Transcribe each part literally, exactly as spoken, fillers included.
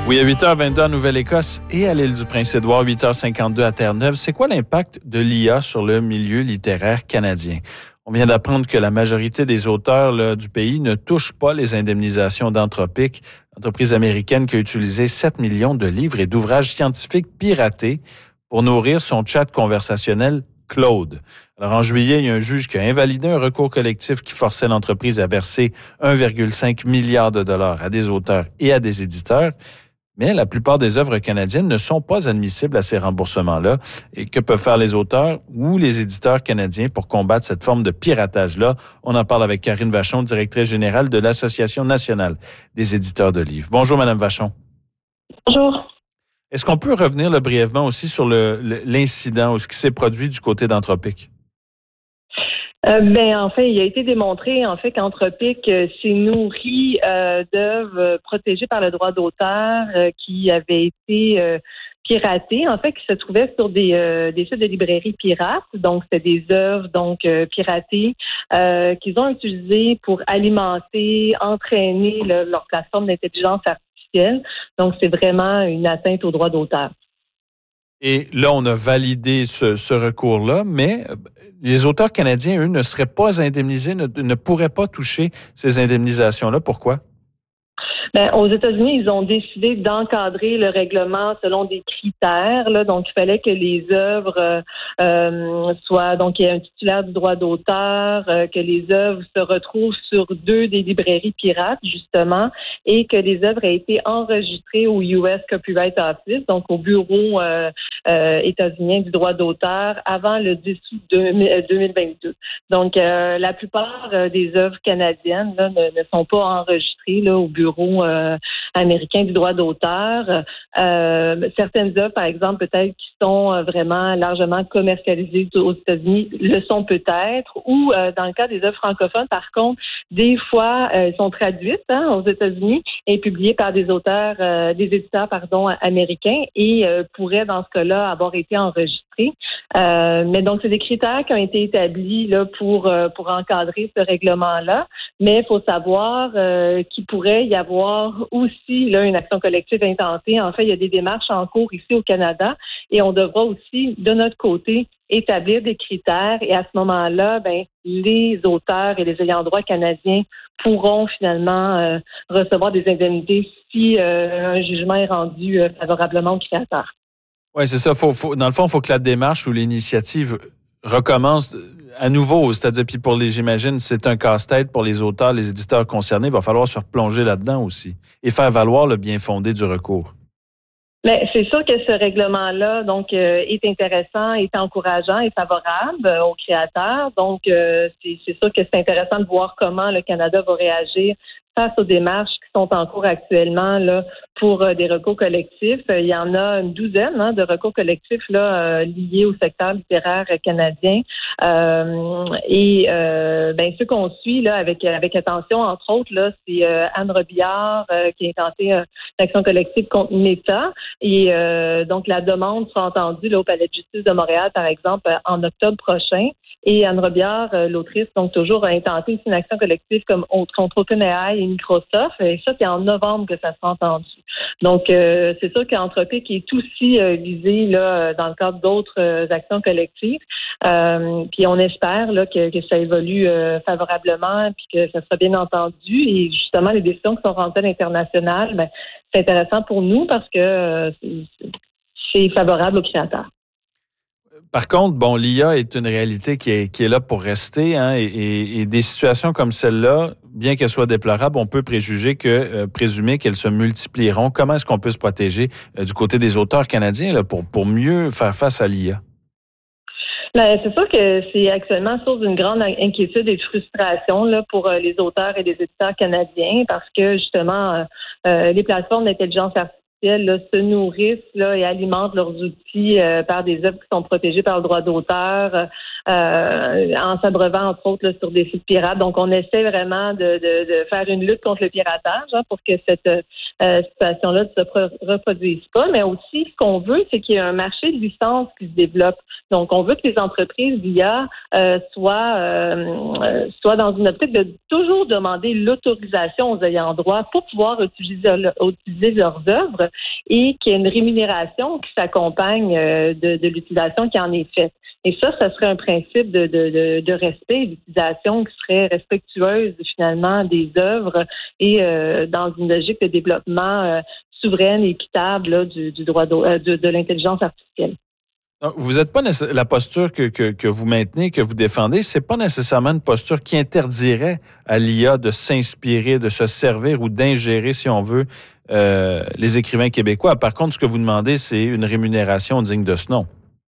Oui, à huit heures vingt-deux en Nouvelle-Écosse et à l'île du Prince-Édouard, huit heures cinquante-deux à Terre-Neuve. C'est quoi l'impact de l'I A sur le milieu littéraire canadien? On vient d'apprendre que la majorité des auteurs là, du pays ne touchent pas les indemnisations d'Anthropic, entreprise américaine qui a utilisé sept millions de livres et d'ouvrages scientifiques piratés pour nourrir son chat conversationnel Claude. Alors, en juillet, il y a un juge qui a invalidé un recours collectif qui forçait l'entreprise à verser un virgule cinq milliard de dollars à des auteurs et à des éditeurs. Mais la plupart des œuvres canadiennes ne sont pas admissibles à ces remboursements-là. Et que peuvent faire les auteurs ou les éditeurs canadiens pour combattre cette forme de piratage-là? On en parle avec Karine Vachon, directrice générale de l'Association nationale des éditeurs de livres. Bonjour, Madame Vachon. Bonjour. Est-ce qu'on peut revenir là, brièvement aussi sur le, le, l'incident ou ce qui s'est produit du côté d'Anthropic? Euh, ben en fait, il a été démontré en fait qu'Anthropic euh, s'est nourri euh, d'œuvres protégées par le droit d'auteur euh, qui avaient été euh, piratées, en fait, qui se trouvaient sur des euh, des sites de librairies pirates. Donc, c'était des œuvres donc euh, piratées euh, qu'ils ont utilisées pour alimenter, entraîner le, leur plateforme d'intelligence artificielle. Donc, c'est vraiment une atteinte au droit d'auteur. Et là, on a validé ce, ce recours-là, mais les auteurs canadiens, eux, ne seraient pas indemnisés, ne, ne pourraient pas toucher ces indemnisations-là. Pourquoi? Ben, aux États-Unis, ils ont décidé d'encadrer le règlement selon des critères. Là, donc, il fallait que les œuvres euh, soient, donc, il y a un titulaire du droit d'auteur, euh, que les œuvres se retrouvent sur deux des librairies pirates, justement, et que les œuvres aient été enregistrées au U S Copyright Office, donc au bureau euh, euh, états-unien du droit d'auteur, avant le dix août deux mille vingt-deux. Donc, euh, la plupart euh, des œuvres canadiennes là, ne, ne sont pas enregistrées là, au bureau Euh, américain du droit d'auteur. Euh, certaines œuvres, par exemple, peut-être qui sont euh, vraiment largement commercialisées aux États-Unis, le sont peut-être. Ou euh, dans le cas des œuvres francophones, par contre, des fois, euh, elles sont traduites hein, aux États-Unis et publiées par des auteurs, euh, des éditeurs, pardon, américains et euh, pourraient, dans ce cas-là, avoir été enregistrées. Euh, mais donc, c'est des critères qui ont été établis là, pour, euh, pour encadrer ce règlement-là. Mais il faut savoir euh, qu'il pourrait y avoir aussi là, une action collective intentée. En fait, il y a des démarches en cours ici au Canada et on devra aussi, de notre côté, établir des critères. Et à ce moment-là, ben, les auteurs et les ayants droit canadiens pourront finalement euh, recevoir des indemnités si euh, un jugement est rendu euh, favorablement au créateur. Oui, c'est ça. Faut, faut, dans le fond, il faut que la démarche ou l'initiative recommence à nouveau. C'est-à-dire, puis pour les, j'imagine, c'est un casse-tête pour les auteurs, les éditeurs concernés. Il va falloir se replonger là-dedans aussi et faire valoir le bien fondé du recours. Mais c'est sûr que ce règlement-là, donc, euh, est intéressant, est encourageant, est favorable euh, aux créateurs. Donc, euh, c'est, c'est sûr que c'est intéressant de voir comment le Canada va réagir face aux démarches qui sont en cours actuellement là pour euh, des recours collectifs. Euh, il y en a une douzaine hein, de recours collectifs là euh, liés au secteur littéraire canadien. Euh, et euh, ben ceux qu'on suit là avec avec attention, entre autres là, c'est euh, Anne Robillard euh, qui a intenté euh, une action collective contre Meta. Et euh, donc la demande sera entendue là au Palais de justice de Montréal, par exemple, en octobre prochain. Et Anne Robillard, euh, l'autrice, donc toujours a intenté aussi une action collective comme contre OpenAI et Microsoft. Et ça, c'est en novembre que ça sera entendu. Donc, euh, c'est sûr qu'Anthropic est aussi euh, visé là dans le cadre d'autres euh, actions collectives. Euh, puis on espère là que, que ça évolue euh, favorablement, puis que ça sera bien entendu. Et justement, les décisions qui sont rendues à l'international, ben, c'est intéressant pour nous parce que euh, c'est, c'est favorable aux créateurs. Par contre, bon, l'I A est une réalité qui est, qui est là pour rester, hein, et, et, et des situations comme celle-là, bien qu'elles soient déplorables, on peut préjuger que, euh, présumer qu'elles se multiplieront. Comment est-ce qu'on peut se protéger euh, du côté des auteurs canadiens là, pour, pour mieux faire face à l'I A? Ben, c'est sûr que c'est actuellement source d'une grande inquiétude et de frustration là, pour euh, les auteurs et les éditeurs canadiens parce que justement, euh, euh, les plateformes d'intelligence artificielle Là, se nourrissent là, et alimentent leurs outils euh, par des œuvres qui sont protégées par le droit d'auteur, euh, en s'abreuvant entre autres là, sur des sites pirates. Donc, on essaie vraiment de, de, de faire une lutte contre le piratage hein, pour que cette euh, situations-là ne se pro- reproduisent pas. Mais aussi, ce qu'on veut, c'est qu'il y ait un marché de licences qui se développe. Donc, on veut que les entreprises d'I A euh, soient, euh, soient dans une optique de toujours demander l'autorisation aux ayants droit pour pouvoir utiliser, utiliser leurs œuvres et qu'il y ait une rémunération qui s'accompagne euh, de, de l'utilisation qui en est faite. Et ça, ça serait un principe de, de, de, de respect, d'utilisation qui serait respectueuse finalement des œuvres et euh, dans une logique de développement euh, souveraine et équitable là, du, du droit de, de, de l'intelligence artificielle. Donc, vous n'êtes pas nécess- la posture que, que, que vous maintenez, que vous défendez, c'est pas nécessairement une posture qui interdirait à l'I A de s'inspirer, de se servir ou d'ingérer, si on veut, euh, les écrivains québécois. Par contre, ce que vous demandez, c'est une rémunération digne de ce nom.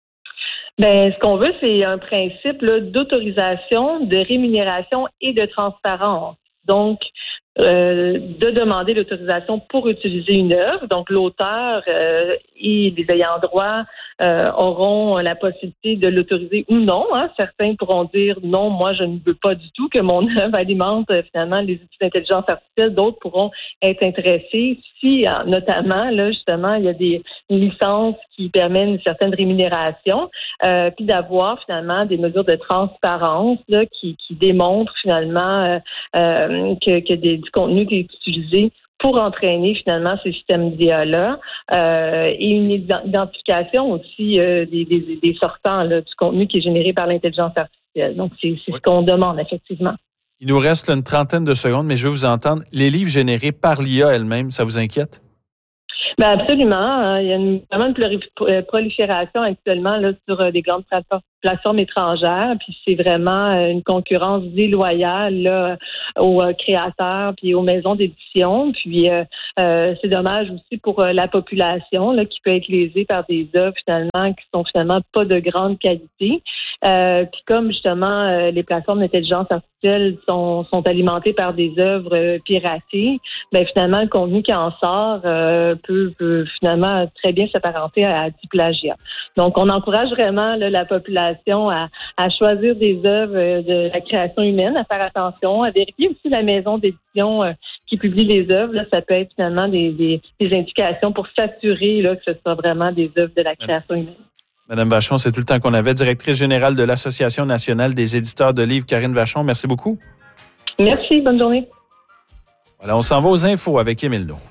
Ben, ce qu'on veut, c'est un principe là, d'autorisation, de rémunération et de transparence. Donc, euh, de demander l'autorisation pour utiliser une œuvre. Donc, l'auteur euh, et les ayants droit euh, auront la possibilité de l'autoriser ou non. Hein. Certains pourront dire non, moi, je ne veux pas du tout que mon œuvre alimente euh, finalement les outils d'intelligence artificielle. D'autres pourront être intéressés si, notamment, là, justement, il y a des licences qui permettent une certaine rémunération, euh, puis d'avoir finalement des mesures de transparence là, qui, qui démontrent finalement euh, euh, que, que des, du contenu qui est utilisé pour entraîner finalement ces systèmes d'I A-là euh, et une identification aussi euh, des, des, des sortants là, du contenu qui est généré par l'intelligence artificielle. Donc, c'est, c'est oui. ce qu'on demande, effectivement. Il nous reste là, une trentaine de secondes, mais je veux vous entendre. Les livres générés par l'I A elle-même, ça vous inquiète? Ben absolument. Il y a une, vraiment une prolifération actuellement là, sur des grandes plateformes étrangères, puis c'est vraiment une concurrence déloyale là, aux créateurs puis aux maisons d'édition. Puis euh, euh, c'est dommage aussi pour la population là, qui peut être lésée par des œuvres finalement qui sont finalement pas de grande qualité. Euh, puis comme justement euh, les plateformes d'intelligence artificielle sont, sont alimentées par des œuvres euh, piratées, ben finalement le contenu qui en sort euh, peut, peut finalement très bien s'apparenter à, à du plagiat. Donc on encourage vraiment là, la population à, à choisir des œuvres euh, de la création humaine, à faire attention, à vérifier aussi la maison d'édition euh, qui publie les œuvres. Là, ça peut être finalement des, des, des indications pour s'assurer là, que ce soit vraiment des œuvres de la création humaine. Madame Vachon, c'est tout le temps qu'on avait. Directrice générale de l'Association nationale des éditeurs de livres, Karine Vachon, merci beaucoup. Merci, bonne journée. Voilà, on s'en va aux infos avec Émile Naud.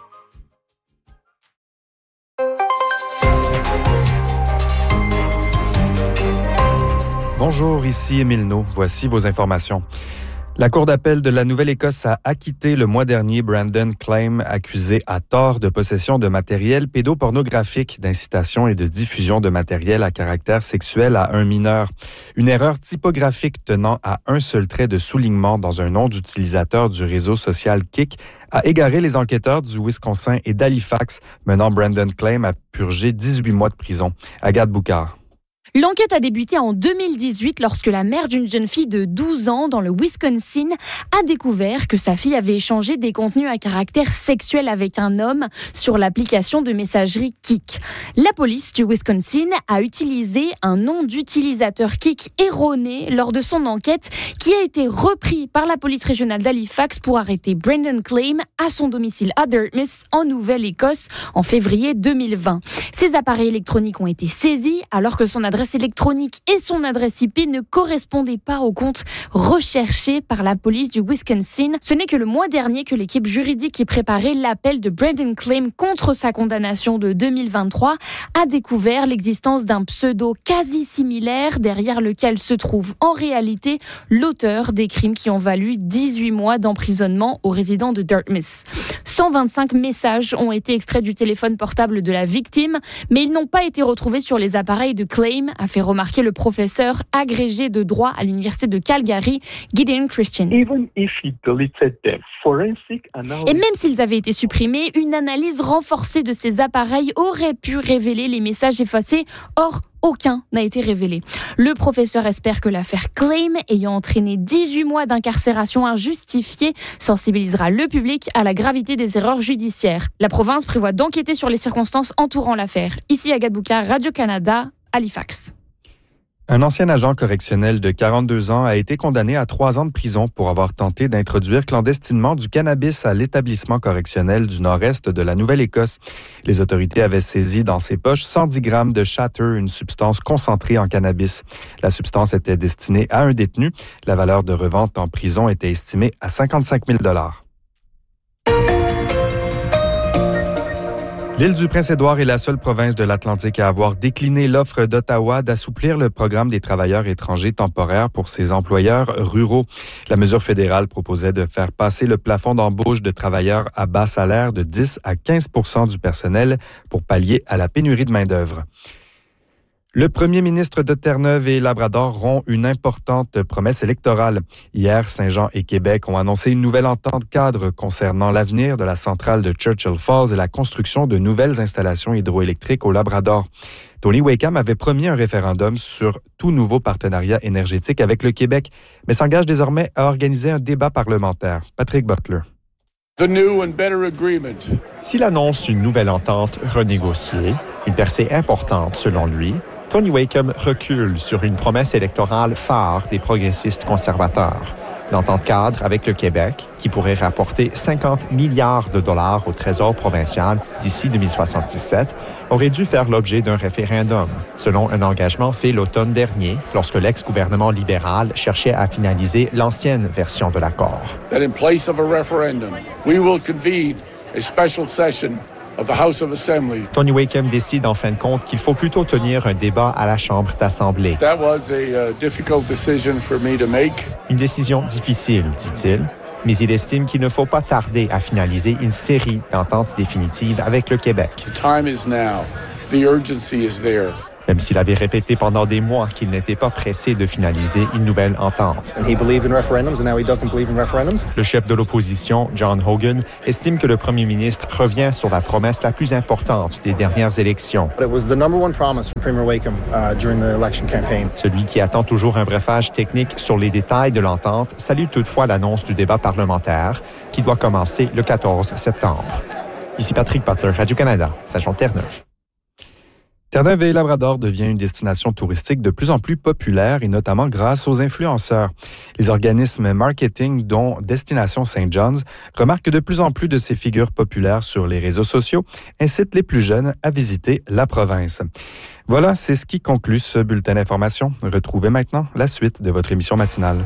Bonjour, ici Émile Naud. Voici vos informations. La Cour d'appel de la Nouvelle-Écosse a acquitté le mois dernier Brandon Claim, accusé à tort de possession de matériel pédopornographique, d'incitation et de diffusion de matériel à caractère sexuel à un mineur. Une erreur typographique tenant à un seul trait de soulignement dans un nom d'utilisateur du réseau social Kik a égaré les enquêteurs du Wisconsin et d'Halifax, menant Brandon Claim à purger dix-huit mois de prison. Agathe Boucard. L'enquête a débuté en deux mille dix-huit lorsque la mère d'une jeune fille de douze ans dans le Wisconsin a découvert que sa fille avait échangé des contenus à caractère sexuel avec un homme sur l'application de messagerie Kik. La police du Wisconsin a utilisé un nom d'utilisateur Kik erroné lors de son enquête qui a été repris par la police régionale d'Halifax pour arrêter Brandon Claim à son domicile à Dartmouth en Nouvelle-Écosse en février deux mille vingt. Ses appareils électroniques ont été saisis alors que son adresse électronique et son adresse I P ne correspondaient pas au compte recherché par la police du Wisconsin. Ce n'est que le mois dernier que l'équipe juridique qui préparait l'appel de Brandon Claim contre sa condamnation de deux mille vingt-trois a découvert l'existence d'un pseudo quasi similaire derrière lequel se trouve en réalité l'auteur des crimes qui ont valu dix-huit mois d'emprisonnement aux résidents de Dartmouth. cent vingt-cinq messages ont été extraits du téléphone portable de la victime, mais ils n'ont pas été retrouvés sur les appareils de Claim, a fait remarquer le professeur agrégé de droit à l'université de Calgary, Gideon Christian. Even if he deleted them, forensic analysis... Et même s'ils avaient été supprimés, une analyse renforcée de ces appareils aurait pu révéler les messages effacés. Or, aucun n'a été révélé. Le professeur espère que l'affaire Claim, ayant entraîné dix-huit mois d'incarcération injustifiée, sensibilisera le public à la gravité des erreurs judiciaires. La province prévoit d'enquêter sur les circonstances entourant l'affaire. Ici Agathe Boucard, Radio-Canada, Halifax. Un ancien agent correctionnel de quarante-deux ans a été condamné à trois ans de prison pour avoir tenté d'introduire clandestinement du cannabis à l'établissement correctionnel du nord-est de la Nouvelle-Écosse. Les autorités avaient saisi dans ses poches cent dix grammes de shatter, une substance concentrée en cannabis. La substance était destinée à un détenu. La valeur de revente en prison était estimée à cinquante-cinq mille dollars. L'île du Prince-Édouard est la seule province de l'Atlantique à avoir décliné l'offre d'Ottawa d'assouplir le programme des travailleurs étrangers temporaires pour ses employeurs ruraux. La mesure fédérale proposait de faire passer le plafond d'embauche de travailleurs à bas salaire de dix à quinze pour cent du personnel pour pallier à la pénurie de main-d'œuvre. Le premier ministre de Terre-Neuve et Labrador rompt une importante promesse électorale. Hier, Saint-Jean et Québec ont annoncé une nouvelle entente cadre concernant l'avenir de la centrale de Churchill Falls et la construction de nouvelles installations hydroélectriques au Labrador. Tony Wakeham avait promis un référendum sur tout nouveau partenariat énergétique avec le Québec, mais s'engage désormais à organiser un débat parlementaire. Patrick Butler. The new and better agreement. S'il annonce une nouvelle entente renégociée, une percée importante selon lui, Tony Wakeham recule sur une promesse électorale phare des progressistes conservateurs. L'entente cadre avec le Québec, qui pourrait rapporter cinquante milliards de dollars au Trésor provincial d'ici deux mille soixante-dix-sept, aurait dû faire l'objet d'un référendum, selon un engagement fait l'automne dernier, lorsque l'ex-gouvernement libéral cherchait à finaliser l'ancienne version de l'accord. That in place of a referendum, we will convene a special session of the House of Assembly. Tony Wakeham décide en fin de compte qu'il faut plutôt tenir un débat à la Chambre d'Assemblée. That was a uh, difficult decision for me to make. Une décision difficile, dit-il, mais il estime qu'il ne faut pas tarder à finaliser une série d'ententes définitives avec le Québec. The time is now. The urgency is there. Même s'il avait répété pendant des mois qu'il n'était pas pressé de finaliser une nouvelle entente. Le chef de l'opposition, John Hogan, estime que le premier ministre revient sur la promesse la plus importante des dernières élections. Celui qui attend toujours un brefage technique sur les détails de l'entente salue toutefois l'annonce du débat parlementaire qui doit commencer le quatorze septembre. Ici Patrick Butler, Radio-Canada, Saint-Jean-Terre-Neuve. Terre-Neuve et Labrador devient une destination touristique de plus en plus populaire et notamment grâce aux influenceurs. Les organismes marketing, dont Destination Saint John's, remarquent que de plus en plus de ces figures populaires sur les réseaux sociaux incitent les plus jeunes à visiter la province. Voilà, c'est ce qui conclut ce bulletin d'information. Retrouvez maintenant la suite de votre émission matinale.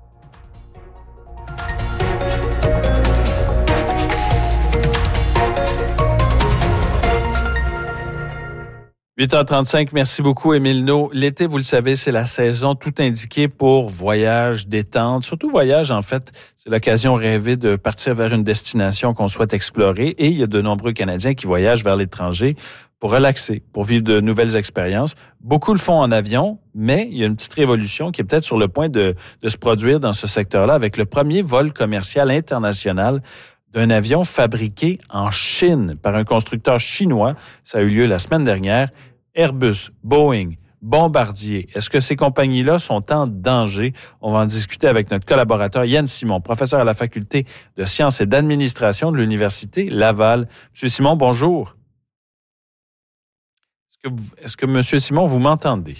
huit heures trente-cinq, merci beaucoup, Émile No. L'été, vous le savez, c'est la saison tout indiquée pour voyage, détente. Surtout voyage, en fait, c'est l'occasion rêvée de partir vers une destination qu'on souhaite explorer. Et il y a de nombreux Canadiens qui voyagent vers l'étranger pour relaxer, pour vivre de nouvelles expériences. Beaucoup le font en avion, mais il y a une petite révolution qui est peut-être sur le point de, de se produire dans ce secteur-là avec le premier vol commercial international d'un avion fabriqué en Chine par un constructeur chinois. Ça a eu lieu la semaine dernière. Airbus, Boeing, Bombardier. Est-ce que ces compagnies-là sont en danger? On va en discuter avec notre collaborateur Yann Simon, professeur à la Faculté de sciences et d'administration de l'Université Laval. Monsieur Simon, bonjour. Est-ce que, vous, est-ce que Monsieur Simon, vous m'entendez?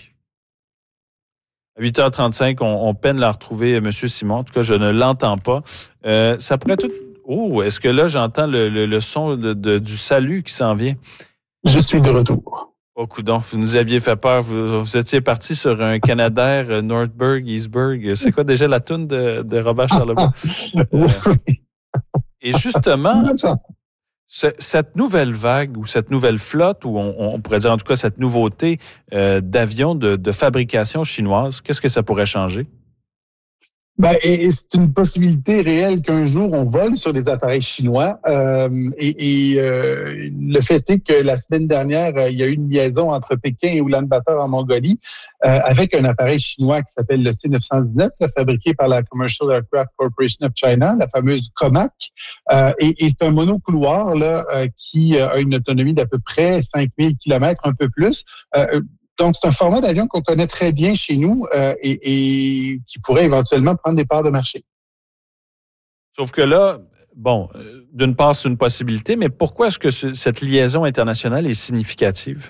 À huit heures trente-cinq, on, on peine à retrouver Monsieur Simon. En tout cas, je ne l'entends pas. Euh, ça pourrait tout... Oh, est-ce que là, j'entends le, le, le son de, de, du salut qui s'en vient? Je suis de retour. Oh, coudonc, vous nous aviez fait peur. Vous, vous étiez parti sur un Canadair euh, Northburg, Eastburg. C'est quoi déjà la toune de, de Robert Charlebois? euh, et justement, ce, cette nouvelle vague ou cette nouvelle flotte, ou on, on pourrait dire en tout cas cette nouveauté euh, d'avions de, de fabrication chinoise, qu'est-ce que ça pourrait changer? Ben, et, et c'est une possibilité réelle qu'un jour on vole sur des appareils chinois. Euh, et et euh, le fait est que la semaine dernière, euh, il y a eu une liaison entre Pékin et Ulaanbaatar en Mongolie euh, avec un appareil chinois qui s'appelle le C neuf cent dix-neuf, là, fabriqué par la Commercial Aircraft Corporation of China, la fameuse COMAC. Euh, et, et c'est un monocouloir là euh, qui a une autonomie d'à peu près cinq mille kilomètres, un peu plus. Euh, Donc, c'est un format d'avion qu'on connaît très bien chez nous euh, et, et qui pourrait éventuellement prendre des parts de marché. Sauf que là, bon, d'une part, c'est une possibilité, mais pourquoi est-ce que ce, cette liaison internationale est significative?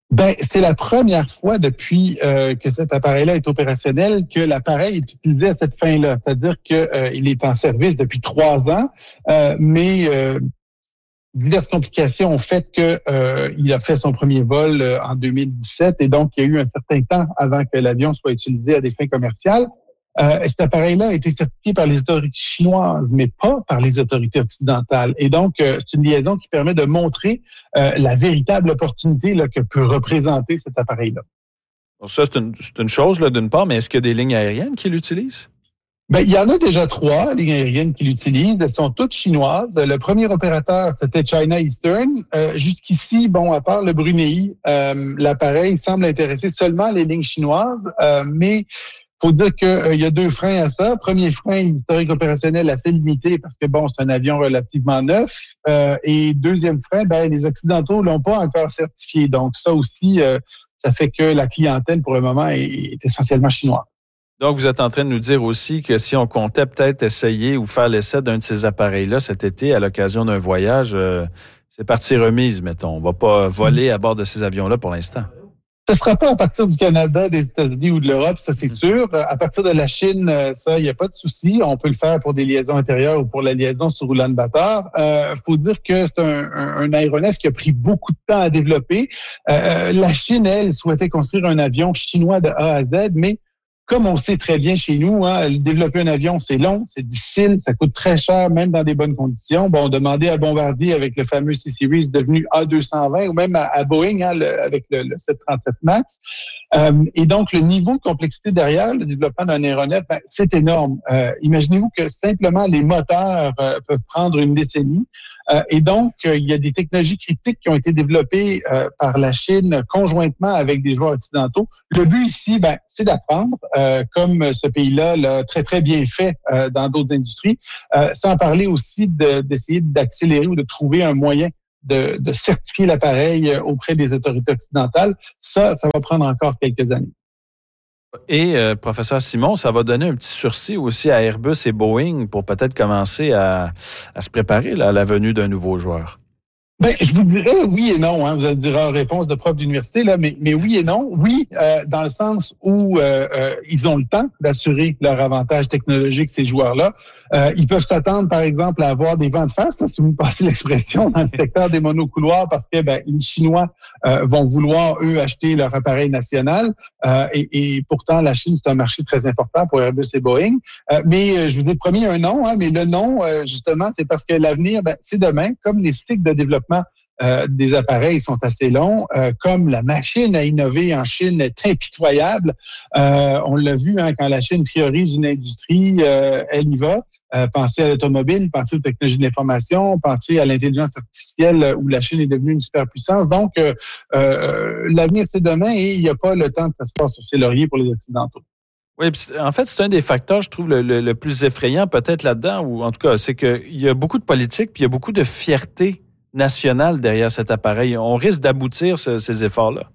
Ben, c'est la première fois depuis euh, que cet appareil-là est opérationnel que l'appareil est utilisé à cette fin-là. C'est-à-dire qu'il euh, est en service depuis trois ans, euh, mais euh, diverses complications ont fait que euh, il a fait son premier vol euh, en deux mille dix-sept et donc il y a eu un certain temps avant que l'avion soit utilisé à des fins commerciales. Euh, cet appareil-là a été certifié par les autorités chinoises, mais pas par les autorités occidentales. Et donc, euh, c'est une liaison qui permet de montrer euh, la véritable opportunité là, que peut représenter cet appareil-là. Donc ça, c'est une, c'est une chose, là, d'une part, mais est-ce qu'il y a des lignes aériennes qui l'utilisent? Ben, il y en a déjà trois lignes aériennes qui l'utilisent. Elles sont toutes chinoises. Le premier opérateur, c'était China Eastern. Euh, jusqu'ici, bon, à part le Brunei, euh, l'appareil semble intéresser seulement les lignes chinoises, euh, mais faut dire qu'il euh, y a deux freins à ça. Premier frein, historique opérationnel assez limité parce que, bon, c'est un avion relativement neuf. Euh, et deuxième frein, ben, les Occidentaux l'ont pas encore certifié. Donc, ça aussi, euh, ça fait que la clientèle, pour le moment, est, est essentiellement chinoise. Donc, vous êtes en train de nous dire aussi que si on comptait peut-être essayer ou faire l'essai d'un de ces appareils-là cet été à l'occasion d'un voyage, euh, c'est partie remise, mettons. On va pas voler à bord de ces avions-là pour l'instant. Ce ne sera pas à partir du Canada, des États-Unis ou de l'Europe, ça c'est sûr. À partir de la Chine, ça, il n'y a pas de souci. On peut le faire pour des liaisons intérieures ou pour la liaison sur Ulaanbaatar. Il euh, faut dire que c'est un, un, un aéronef qui a pris beaucoup de temps à développer. Euh, la Chine, elle, souhaitait construire un avion chinois de A à Z, mais comme on sait très bien chez nous, hein, développer un avion, c'est long, c'est difficile, ça coûte très cher, même dans des bonnes conditions. Bon, on demandait à Bombardier avec le fameux C-Series devenu A deux cent vingt ou même à, à Boeing hein, le, avec le, le sept cent trente-sept MAX. Euh, et donc, le niveau de complexité derrière le développement d'un aéronef, ben, c'est énorme. Euh, imaginez-vous que simplement les moteurs euh, peuvent prendre une décennie. Euh, et donc, euh, il y a des technologies critiques qui ont été développées euh, par la Chine conjointement avec des joueurs occidentaux. Le but ici, ben, c'est d'apprendre, euh, comme ce pays-là l'a très, très bien fait euh, dans d'autres industries, euh, sans parler aussi de, d'essayer d'accélérer ou de trouver un moyen de, de certifier l'appareil auprès des autorités occidentales. Ça, ça va prendre encore quelques années. Et, euh, professeur Simon, ça va donner un petit sursis aussi à Airbus et Boeing pour peut-être commencer à, à se préparer là, à la venue d'un nouveau joueur. Ben, je vous dirais oui et non. Hein. Vous allez dire en réponse de prof d'université, là, mais, mais oui et non. Oui, euh, dans le sens où euh, euh, ils ont le temps d'assurer leur avantage technologique, ces joueurs-là. Euh, ils peuvent s'attendre, par exemple, à avoir des vents de face, là, si vous me passez l'expression, dans le secteur des monocouloirs, parce que ben, les Chinois euh, vont vouloir, eux, acheter leur appareil national. Euh, et, et pourtant, la Chine, c'est un marché très important pour Airbus et Boeing. Euh, mais je vous ai promis un non, hein, mais le non, euh, justement, c'est parce que l'avenir, ben, c'est demain, comme les cycles de développement Euh, des appareils sont assez longs, euh, comme la machine à innover en Chine est impitoyable. Euh, on l'a vu hein, quand la Chine priorise une industrie, euh, elle y va. Euh, pensez à l'automobile, pensez aux technologies de l'information, pensez à l'intelligence artificielle où la Chine est devenue une superpuissance. Donc, euh, euh, l'avenir, c'est demain et il n'y a pas le temps que ça se passe sur ses lauriers pour les Occidentaux. Oui, en fait, c'est un des facteurs, je trouve, le, le, le plus effrayant peut-être là-dedans, ou en tout cas, c'est qu'il y a beaucoup de politique puis il y a beaucoup de fierté nationale derrière cet appareil. On risque d'aboutir ce, ces efforts-là.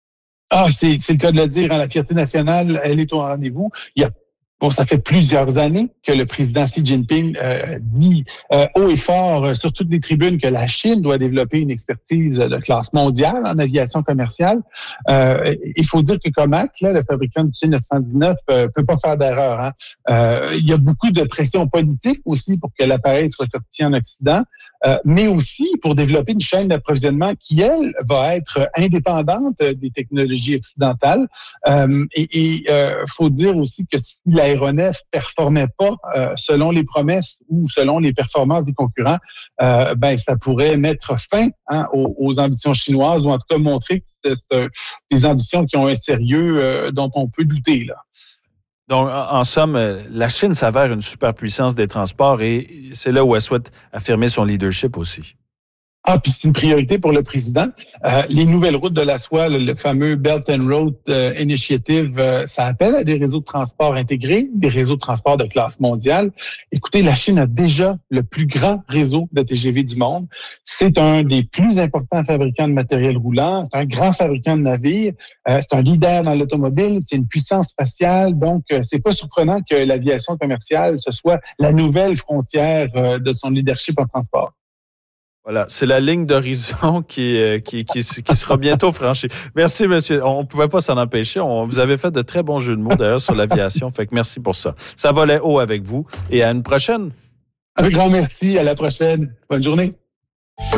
Ah, c'est, c'est le cas de le dire. Hein, la fierté nationale, elle est au rendez-vous. Il y a Bon, ça fait plusieurs années que le président Xi Jinping euh, dit euh, haut et fort euh, sur toutes les tribunes que la Chine doit développer une expertise de classe mondiale en aviation commerciale. Euh, il faut dire que Comac, là, le fabricant du C neuf cent dix-neuf, euh, peut pas faire d'erreur. Hein. Euh, il y a beaucoup de pression politique aussi pour que l'appareil soit certifié en Occident. Euh, mais aussi pour développer une chaîne d'approvisionnement qui, elle, va être indépendante des technologies occidentales. Euh, et il euh, faut dire aussi que si l'aéronef performait pas euh, selon les promesses ou selon les performances des concurrents, euh, ben ça pourrait mettre fin hein, aux, aux ambitions chinoises ou en tout cas montrer que c'est, c'est des ambitions qui ont un sérieux euh, dont on peut douter, là. Donc, en somme, la Chine s'avère une superpuissance des transports et c'est là où elle souhaite affirmer son leadership aussi. Ah, puis c'est une priorité pour le président. Euh, les nouvelles routes de la soie, le, le fameux Belt and Road euh, Initiative, euh, ça appelle à des réseaux de transport intégrés, des réseaux de transport de classe mondiale. Écoutez, la Chine a déjà le plus grand réseau de T G V du monde. C'est un des plus importants fabricants de matériel roulant. C'est un grand fabricant de navires. Euh, c'est un leader dans l'automobile. C'est une puissance spatiale. Donc, euh, c'est pas surprenant que l'aviation commerciale, ce soit la nouvelle frontière euh, de son leadership en transport. Voilà, c'est la ligne d'horizon qui, euh, qui, qui, qui sera bientôt franchie. Merci, monsieur. On ne pouvait pas s'en empêcher. On, vous avez fait de très bons jeux de mots, d'ailleurs, sur l'aviation. Fait que merci pour ça. Ça volait haut avec vous et à une prochaine. Un grand merci. À la prochaine. Bonne journée.